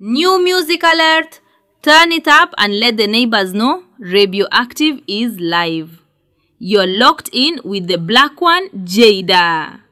New music alert! Turn it up and let the neighbors know Radioactive is live. You're locked in with the black one, Jada.